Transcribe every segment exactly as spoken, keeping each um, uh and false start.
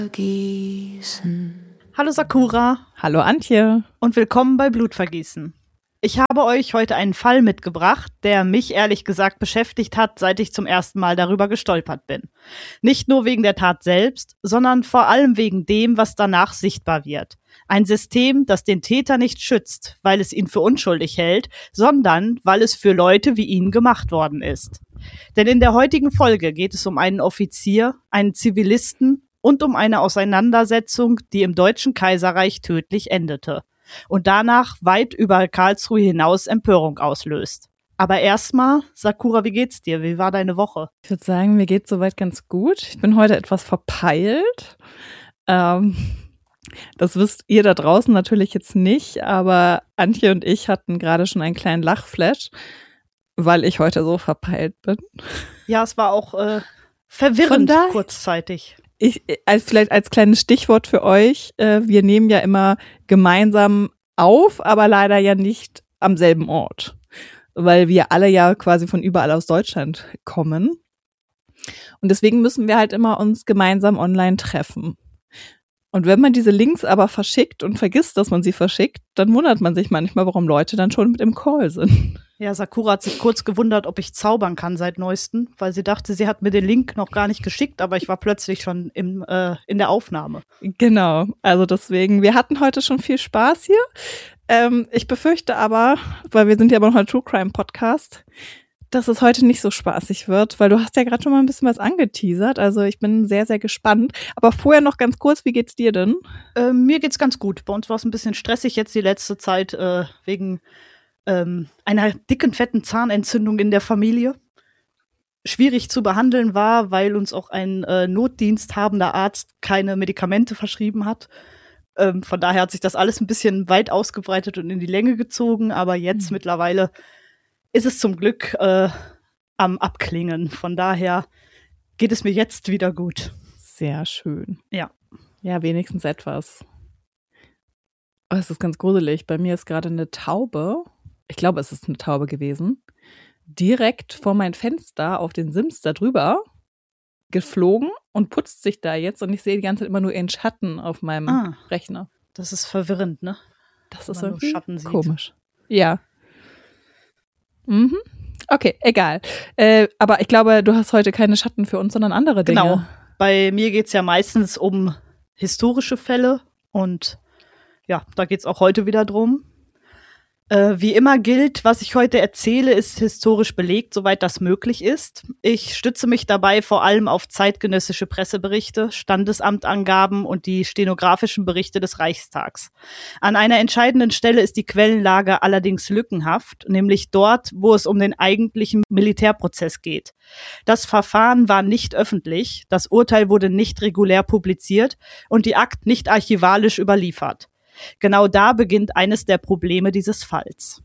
Vergießen. Hallo Sakura. Hallo Antje. Und willkommen bei Blutvergießen. Ich habe euch heute einen Fall mitgebracht, der mich ehrlich gesagt beschäftigt hat, seit ich zum ersten Mal darüber gestolpert bin. Nicht nur wegen der Tat selbst, sondern vor allem wegen dem, was danach sichtbar wird. Ein System, das den Täter nicht schützt, weil es ihn für unschuldig hält, sondern weil es für Leute wie ihn gemacht worden ist. Denn in der heutigen Folge geht es um einen Offizier, einen Zivilisten und um eine Auseinandersetzung, die im Deutschen Kaiserreich tödlich endete und danach weit über Karlsruhe hinaus Empörung auslöst. Aber erstmal, Sakura, wie geht's dir? Wie war deine Woche? Ich würde sagen, mir geht's soweit ganz gut. Ich bin heute etwas verpeilt. Ähm, das wisst ihr da draußen natürlich jetzt nicht, aber Antje und ich hatten gerade schon einen kleinen Lachflash, weil ich heute so verpeilt bin. Ja, es war auch äh, verwirrend kurzzeitig. Ich, als, vielleicht als kleines Stichwort für euch, äh, wir nehmen ja immer gemeinsam auf, aber leider ja nicht am selben Ort, weil wir alle ja quasi von überall aus Deutschland kommen. Und deswegen müssen wir halt immer uns gemeinsam online treffen. Und wenn man diese Links aber verschickt und vergisst, dass man sie verschickt, dann wundert man sich manchmal, warum Leute dann schon mit im Call sind. Ja, Sakura hat sich kurz gewundert, ob ich zaubern kann seit Neuestem, weil sie dachte, sie hat mir den Link noch gar nicht geschickt, aber ich war plötzlich schon im, äh, in der Aufnahme. Genau, also deswegen, wir hatten heute schon viel Spaß hier. Ähm, ich befürchte aber, weil wir sind ja bei einem True Crime Podcast, dass es heute nicht so spaßig wird, weil du hast ja gerade schon mal ein bisschen was angeteasert, also ich bin sehr, sehr gespannt. Aber vorher noch ganz kurz, wie geht's dir denn? Äh, mir geht's ganz gut. Bei uns war es ein bisschen stressig jetzt die letzte Zeit äh, wegen ähm, einer dicken, fetten Zahnentzündung in der Familie. Schwierig zu behandeln war, weil uns auch ein äh, notdiensthabender Arzt keine Medikamente verschrieben hat. Ähm, von daher hat sich das alles ein bisschen weit ausgebreitet und in die Länge gezogen, aber jetzt mhm. mittlerweile ist es zum Glück äh, am Abklingen. Von daher geht es mir jetzt wieder gut. Sehr schön. Ja. Ja, wenigstens etwas. Oh, es ist ganz gruselig. Bei mir ist gerade eine Taube, ich glaube, es ist eine Taube gewesen, direkt vor mein Fenster auf den Sims da drüber geflogen und putzt sich da jetzt. Und ich sehe die ganze Zeit immer nur ihren Schatten auf meinem ah, Rechner. Das ist verwirrend, ne? Das ist irgendwie komisch. Ja. Mhm. Okay, egal. Äh, aber ich glaube, du hast heute keine Schatten für uns, sondern andere Dinge. Genau. Bei mir geht es ja meistens um historische Fälle und ja, da geht es auch heute wieder drum. Äh, wie immer gilt, was ich heute erzähle, ist historisch belegt, soweit das möglich ist. Ich stütze mich dabei vor allem auf zeitgenössische Presseberichte, Standesamtangaben und die stenografischen Berichte des Reichstags. An einer entscheidenden Stelle ist die Quellenlage allerdings lückenhaft, nämlich dort, wo es um den eigentlichen Militärprozess geht. Das Verfahren war nicht öffentlich, das Urteil wurde nicht regulär publiziert und die Akten nicht archivalisch überliefert. Genau da beginnt eines der Probleme dieses Falls.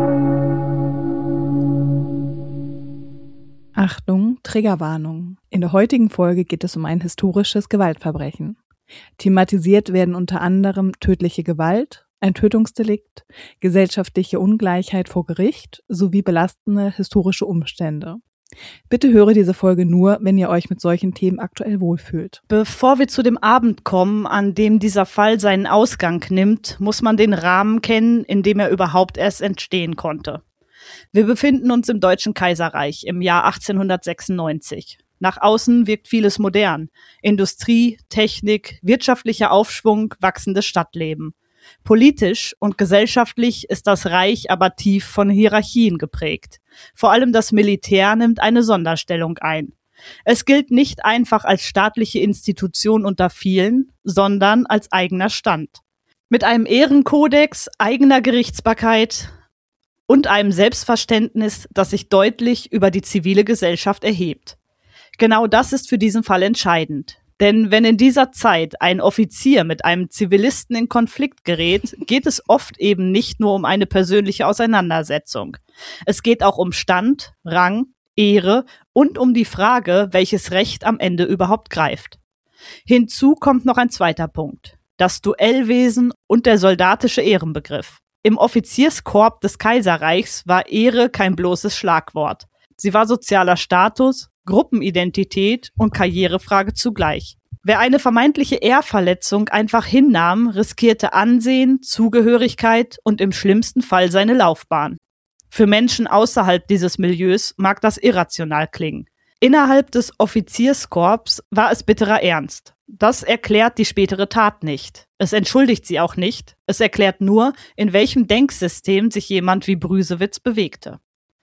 Achtung, Triggerwarnung. In der heutigen Folge geht es um ein historisches Gewaltverbrechen. Thematisiert werden unter anderem tödliche Gewalt, ein Tötungsdelikt, gesellschaftliche Ungleichheit vor Gericht sowie belastende historische Umstände. Bitte höre diese Folge nur, wenn ihr euch mit solchen Themen aktuell wohlfühlt. Bevor wir zu dem Abend kommen, an dem dieser Fall seinen Ausgang nimmt, muss man den Rahmen kennen, in dem er überhaupt erst entstehen konnte. Wir befinden uns im Deutschen Kaiserreich im Jahr achtzehnhundertsechsundneunzig. Nach außen wirkt vieles modern. Industrie, Technik, wirtschaftlicher Aufschwung, wachsendes Stadtleben. Politisch und gesellschaftlich ist das Reich aber tief von Hierarchien geprägt. Vor allem das Militär nimmt eine Sonderstellung ein. Es gilt nicht einfach als staatliche Institution unter vielen, sondern als eigener Stand. Mit einem Ehrenkodex, eigener Gerichtsbarkeit und einem Selbstverständnis, das sich deutlich über die zivile Gesellschaft erhebt. Genau das ist für diesen Fall entscheidend. Denn wenn in dieser Zeit ein Offizier mit einem Zivilisten in Konflikt gerät, geht es oft eben nicht nur um eine persönliche Auseinandersetzung. Es geht auch um Stand, Rang, Ehre und um die Frage, welches Recht am Ende überhaupt greift. Hinzu kommt noch ein zweiter Punkt: das Duellwesen und der soldatische Ehrenbegriff. Im Offizierskorps des Kaiserreichs war Ehre kein bloßes Schlagwort. Sie war sozialer Status, Gruppenidentität und Karrierefrage zugleich. Wer eine vermeintliche Ehrverletzung einfach hinnahm, riskierte Ansehen, Zugehörigkeit und im schlimmsten Fall seine Laufbahn. Für Menschen außerhalb dieses Milieus mag das irrational klingen. Innerhalb des Offizierskorps war es bitterer Ernst. Das erklärt die spätere Tat nicht. Es entschuldigt sie auch nicht. Es erklärt nur, in welchem Denksystem sich jemand wie Brüsewitz bewegte.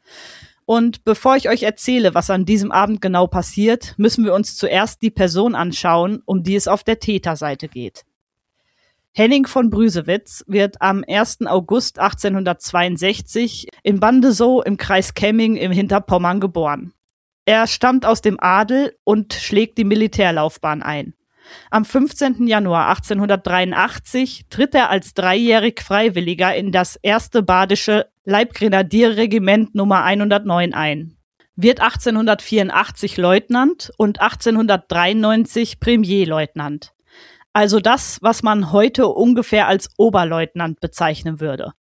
Und bevor ich euch erzähle, was an diesem Abend genau passiert, müssen wir uns zuerst die Person anschauen, um die es auf der Täterseite geht. Henning von Brüsewitz wird am ersten August achtzehnhundertzweiundsechzig in Bandesow im Kreis Kemming im Hinterpommern geboren. Er stammt aus dem Adel und schlägt die Militärlaufbahn ein. Am fünfzehnten Januar achtzehnhundertdreiundachtzig tritt er als dreijährig Freiwilliger in das erste badische Leibgrenadierregiment Nummer hundertneun ein, wird achtzehnhundertvierundachtzig Leutnant und achtzehnhundertdreiundneunzig Premierleutnant. Also das, was man heute ungefähr als Oberleutnant bezeichnen würde.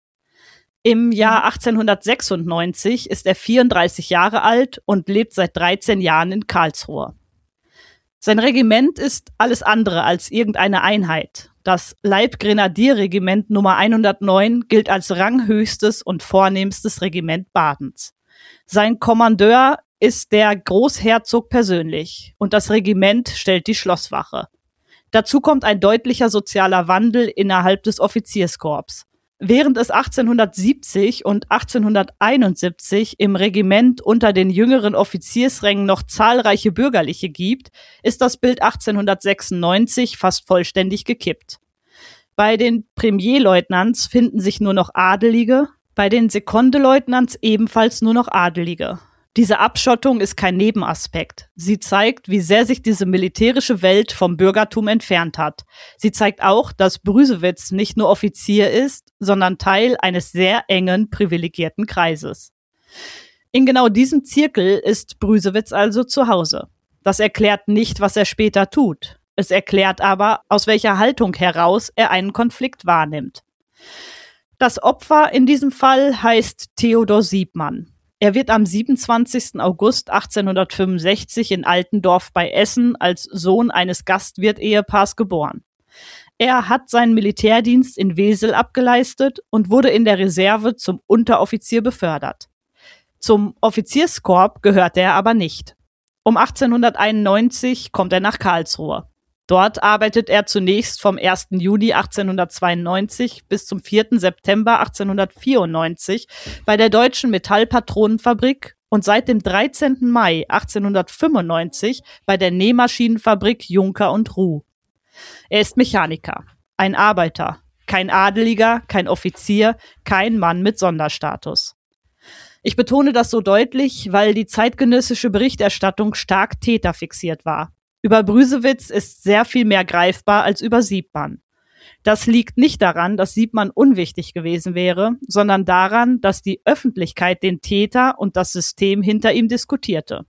Im Jahr achtzehnhundertsechsundneunzig ist er vierunddreißig Jahre alt und lebt seit dreizehn Jahren in Karlsruhe. Sein Regiment ist alles andere als irgendeine Einheit. Das Leibgrenadierregiment Nummer hundertneun gilt als ranghöchstes und vornehmstes Regiment Badens. Sein Kommandeur ist der Großherzog persönlich und das Regiment stellt die Schlosswache. Dazu kommt ein deutlicher sozialer Wandel innerhalb des Offizierskorps. Während es achtzehnhundertsiebzig und achtzehnhunderteinundsiebzig im Regiment unter den jüngeren Offiziersrängen noch zahlreiche Bürgerliche gibt, ist das Bild achtzehnhundertsechsundneunzig fast vollständig gekippt. Bei den Premierleutnants finden sich nur noch Adelige, bei den Sekondeleutnants ebenfalls nur noch Adelige. Diese Abschottung ist kein Nebenaspekt. Sie zeigt, wie sehr sich diese militärische Welt vom Bürgertum entfernt hat. Sie zeigt auch, dass Brüsewitz nicht nur Offizier ist, sondern Teil eines sehr engen, privilegierten Kreises. In genau diesem Zirkel ist Brüsewitz also zu Hause. Das erklärt nicht, was er später tut. Es erklärt aber, aus welcher Haltung heraus er einen Konflikt wahrnimmt. Das Opfer in diesem Fall heißt Theodor Siebmann. Er wird am siebenundzwanzigsten August achtzehnhundertfünfundsechzig in Altendorf bei Essen als Sohn eines Gastwirt-Ehepaars geboren. Er hat seinen Militärdienst in Wesel abgeleistet und wurde in der Reserve zum Unteroffizier befördert. Zum Offizierskorps gehörte er aber nicht. Um achtzehnhunderteinundneunzig kommt er nach Karlsruhe. Dort arbeitet er zunächst vom ersten Juli achtzehnhundertzweiundneunzig bis zum vierten September achtzehnhundertvierundneunzig bei der Deutschen Metallpatronenfabrik und seit dem dreizehnten Mai achtzehnhundertfünfundneunzig bei der Nähmaschinenfabrik Juncker und Ruh. Er ist Mechaniker, ein Arbeiter, kein Adeliger, kein Offizier, kein Mann mit Sonderstatus. Ich betone das so deutlich, weil die zeitgenössische Berichterstattung stark täterfixiert war. Über Brüsewitz ist sehr viel mehr greifbar als über Siebmann. Das liegt nicht daran, dass Siebmann unwichtig gewesen wäre, sondern daran, dass die Öffentlichkeit den Täter und das System hinter ihm diskutierte.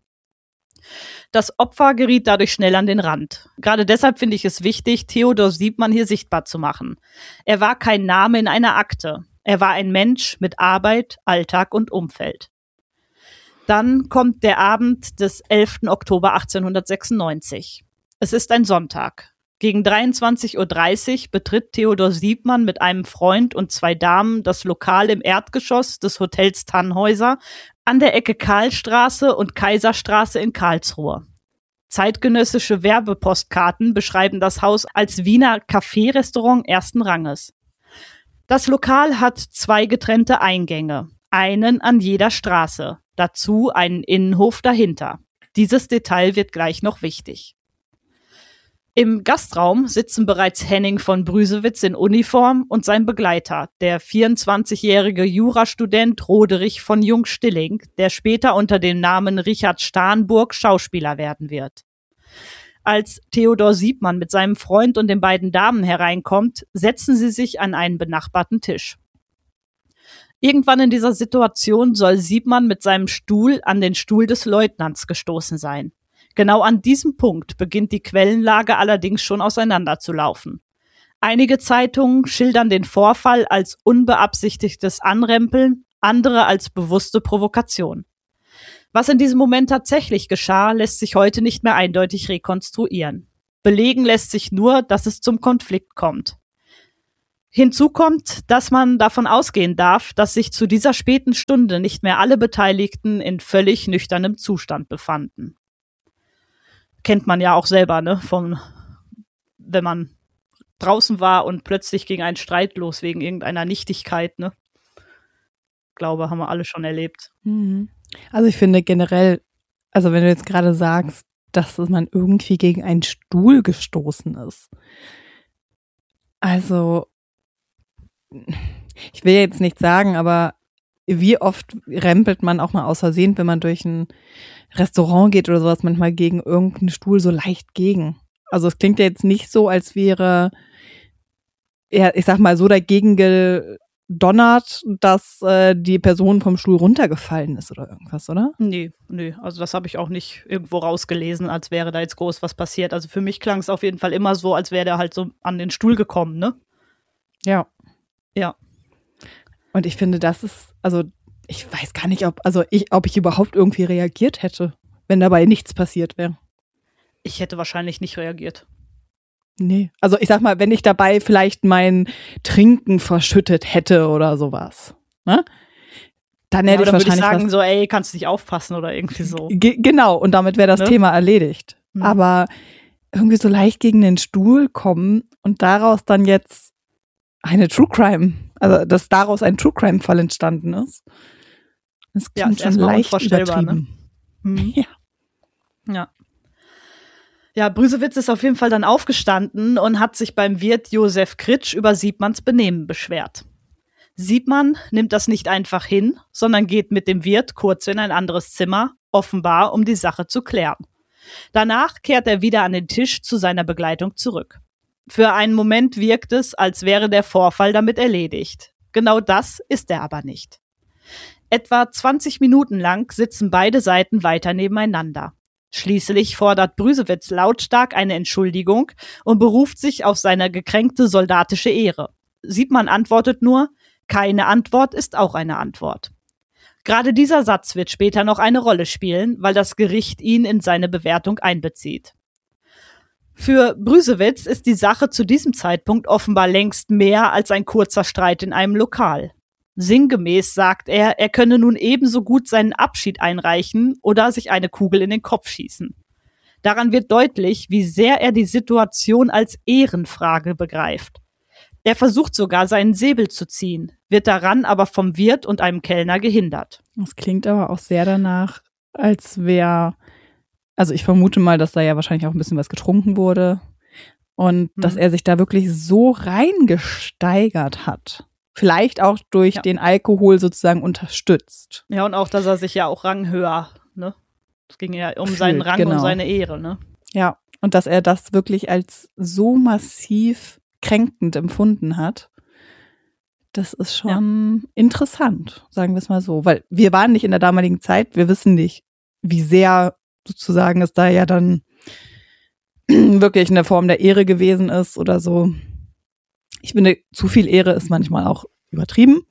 Das Opfer geriet dadurch schnell an den Rand. Gerade deshalb finde ich es wichtig, Theodor Siebmann hier sichtbar zu machen. Er war kein Name in einer Akte. Er war ein Mensch mit Arbeit, Alltag und Umfeld. Dann kommt der Abend des elften Oktober achtzehnhundertsechsundneunzig. Es ist ein Sonntag. Gegen dreiundzwanzig Uhr dreißig betritt Theodor Siebmann mit einem Freund und zwei Damen das Lokal im Erdgeschoss des Hotels Tannhäuser an der Ecke Karlstraße und Kaiserstraße in Karlsruhe. Zeitgenössische Werbepostkarten beschreiben das Haus als Wiener Café-Restaurant ersten Ranges. Das Lokal hat zwei getrennte Eingänge, einen an jeder Straße. Dazu einen Innenhof dahinter. Dieses Detail wird gleich noch wichtig. Im Gastraum sitzen bereits Henning von Brüsewitz in Uniform und sein Begleiter, der vierundzwanzigjährige Jurastudent Roderich von Jung-Stilling, der später unter dem Namen Richard Starnburg Schauspieler werden wird. Als Theodor Siebmann mit seinem Freund und den beiden Damen hereinkommt, setzen sie sich an einen benachbarten Tisch. Irgendwann in dieser Situation soll Siebmann mit seinem Stuhl an den Stuhl des Leutnants gestoßen sein. Genau an diesem Punkt beginnt die Quellenlage allerdings schon auseinanderzulaufen. Einige Zeitungen schildern den Vorfall als unbeabsichtigtes Anrempeln, andere als bewusste Provokation. Was in diesem Moment tatsächlich geschah, lässt sich heute nicht mehr eindeutig rekonstruieren. Belegen lässt sich nur, dass es zum Konflikt kommt. Hinzu kommt, dass man davon ausgehen darf, dass sich zu dieser späten Stunde nicht mehr alle Beteiligten in völlig nüchternem Zustand befanden. Kennt man ja auch selber, ne, von, wenn man draußen war und plötzlich ging ein Streit los wegen irgendeiner Nichtigkeit, ne. Glaube, haben wir alle schon erlebt. Also ich finde generell, also wenn du jetzt gerade sagst, dass man irgendwie gegen einen Stuhl gestoßen ist. Also ich will jetzt nicht sagen, aber wie oft rempelt man auch mal aus Versehen, wenn man durch ein Restaurant geht oder sowas, manchmal gegen irgendeinen Stuhl so leicht gegen. Also es klingt ja jetzt nicht so, als wäre, ja, ich sag mal, so dagegen gedonnert, dass äh, die Person vom Stuhl runtergefallen ist oder irgendwas, oder? Nee, nee, also das habe ich auch nicht irgendwo rausgelesen, als wäre da jetzt groß was passiert. Also für mich klang es auf jeden Fall immer so, als wäre der halt so an den Stuhl gekommen, ne? Ja. Ja. Und ich finde, das ist, also ich weiß gar nicht, ob, also ich, ob ich überhaupt irgendwie reagiert hätte, wenn dabei nichts passiert wäre. Ich hätte wahrscheinlich nicht reagiert. Nee. Also ich sag mal, wenn ich dabei vielleicht mein Trinken verschüttet hätte oder sowas, ne? Dann hätte ja, ich wahrscheinlich würde ich sagen, was, so, ey, kannst du nicht aufpassen oder irgendwie so. Ge- genau, und damit wäre das Ne? Thema erledigt. Hm. Aber irgendwie so leicht gegen den Stuhl kommen und daraus dann jetzt eine True Crime, also dass daraus ein True Crime Fall entstanden ist. Das Ja, klingt ist schon erstmal leicht unvorstellbar, ne? übertrieben. Hm. Ja. Ja. Ja, Brüsewitz ist auf jeden Fall dann aufgestanden und hat sich beim Wirt Josef Kritsch über Siebmanns Benehmen beschwert. Siebmann nimmt das nicht einfach hin, sondern geht mit dem Wirt kurz in ein anderes Zimmer, offenbar um die Sache zu klären. Danach kehrt er wieder an den Tisch zu seiner Begleitung zurück. Für einen Moment wirkt es, als wäre der Vorfall damit erledigt. Genau das ist er aber nicht. Etwa zwanzig Minuten lang sitzen beide Seiten weiter nebeneinander. Schließlich fordert Brüsewitz lautstark eine Entschuldigung und beruft sich auf seine gekränkte soldatische Ehre. Siebmann antwortet nur, keine Antwort ist auch eine Antwort. Gerade dieser Satz wird später noch eine Rolle spielen, weil das Gericht ihn in seine Bewertung einbezieht. Für Brüsewitz ist die Sache zu diesem Zeitpunkt offenbar längst mehr als ein kurzer Streit in einem Lokal. Sinngemäß sagt er, er könne nun ebenso gut seinen Abschied einreichen oder sich eine Kugel in den Kopf schießen. Daran wird deutlich, wie sehr er die Situation als Ehrenfrage begreift. Er versucht sogar, seinen Säbel zu ziehen, wird daran aber vom Wirt und einem Kellner gehindert. Das klingt aber auch sehr danach, als wäre, also ich vermute mal, dass da ja wahrscheinlich auch ein bisschen was getrunken wurde und hm. dass er sich da wirklich so reingesteigert hat. Vielleicht auch durch ja. den Alkohol sozusagen unterstützt. Ja, und auch, dass er sich ja auch ranghöher, ne? Es ging ja um Fühlt, seinen Rang genau. und seine Ehre, ne? Ja, und dass er das wirklich als so massiv kränkend empfunden hat, das ist schon ja. interessant, sagen wir es mal so. Weil wir waren nicht in der damaligen Zeit, wir wissen nicht, wie sehr sozusagen es da ja dann wirklich eine Form der Ehre gewesen ist oder so. Ich finde, zu viel Ehre ist manchmal auch übertrieben,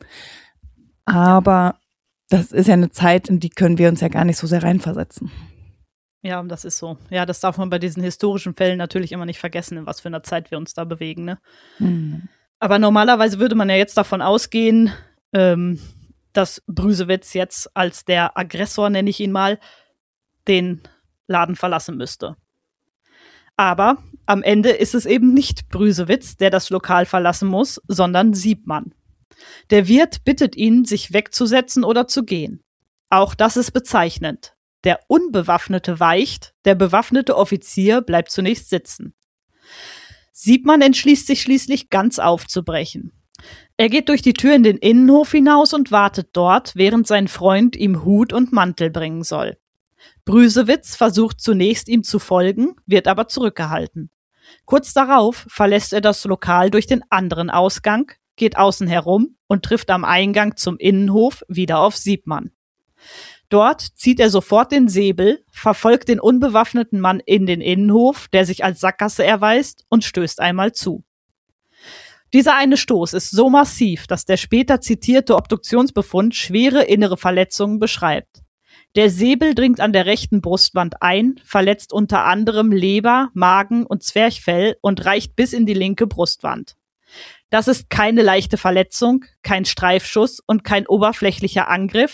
aber das ist ja eine Zeit, in die können wir uns ja gar nicht so sehr reinversetzen. Ja, das ist so. Ja, das darf man bei diesen historischen Fällen natürlich immer nicht vergessen, in was für einer Zeit wir uns da bewegen, ne? Mhm. Aber normalerweise würde man ja jetzt davon ausgehen, ähm, dass Brüsewitz jetzt als der Aggressor, nenne ich ihn mal, den Laden verlassen müsste. Aber am Ende ist es eben nicht Brüsewitz, der das Lokal verlassen muss, sondern Siebmann. Der Wirt bittet ihn, sich wegzusetzen oder zu gehen. Auch das ist bezeichnend. Der Unbewaffnete weicht, der bewaffnete Offizier bleibt zunächst sitzen. Siebmann entschließt sich schließlich, ganz aufzubrechen. Er geht durch die Tür in den Innenhof hinaus und wartet dort, während sein Freund ihm Hut und Mantel bringen soll. Brüsewitz versucht zunächst, ihm zu folgen, wird aber zurückgehalten. Kurz darauf verlässt er das Lokal durch den anderen Ausgang, geht außen herum und trifft am Eingang zum Innenhof wieder auf Siebmann. Dort zieht er sofort den Säbel, verfolgt den unbewaffneten Mann in den Innenhof, der sich als Sackgasse erweist, und stößt einmal zu. Dieser eine Stoß ist so massiv, dass der später zitierte Obduktionsbefund schwere innere Verletzungen beschreibt. Der Säbel dringt an der rechten Brustwand ein, verletzt unter anderem Leber, Magen und Zwerchfell und reicht bis in die linke Brustwand. Das ist keine leichte Verletzung, kein Streifschuss und kein oberflächlicher Angriff,